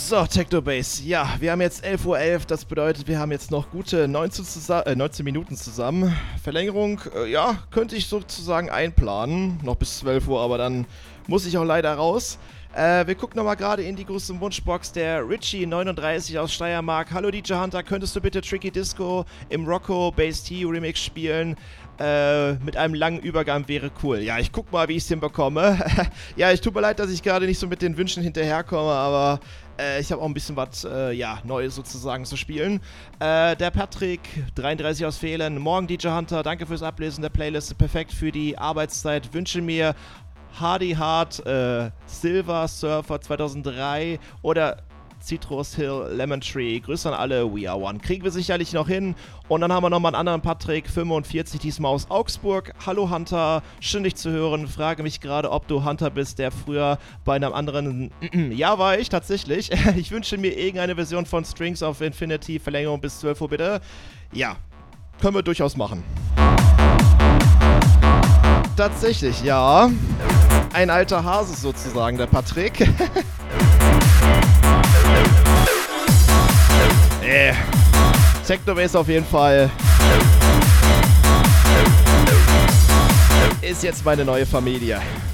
So, Technobase. Ja, wir haben jetzt 11:11 Uhr. Das bedeutet, wir haben jetzt noch gute 19 Minuten zusammen. Verlängerung, ja, könnte ich sozusagen einplanen. Noch bis 12 Uhr, aber dann muss ich auch leider raus. Wir gucken nochmal gerade in die große Wunschbox. Der Richie39 aus Steiermark. Hallo DJ Hunter, könntest du bitte Tricky Disco im Rocco Bass T Remix spielen? Mit einem langen Übergang wäre cool. Ja, ich guck mal, wie ich es hinbekomme. Ja, ich tut mir leid, dass ich gerade nicht so mit den Wünschen hinterherkomme, aber ich habe auch ein bisschen was Neues sozusagen zu spielen. Der Patrick, 33 aus Fehlen. Morgen DJ Hunter, danke fürs Ablesen der Playlist. Perfekt für die Arbeitszeit. Wünsche mir Hardy Heart, Silver Surfer 2003 oder Citrus Hill Lemon Tree. Grüße an alle, We Are One. Kriegen wir sicherlich noch hin. Und dann haben wir nochmal einen anderen Patrick, 45, diesmal aus Augsburg. Hallo Hunter, schön dich zu hören. Frage mich gerade, ob du Hunter bist, der früher bei einem anderen... Ja, war ich tatsächlich. Ich wünsche mir irgendeine Version von Strings of Infinity, Verlängerung bis 12 Uhr bitte. Ja, können wir durchaus machen. Tatsächlich, ja. Ein alter Hase sozusagen, der Patrick. Technobase auf jeden Fall ist jetzt meine neue Familie.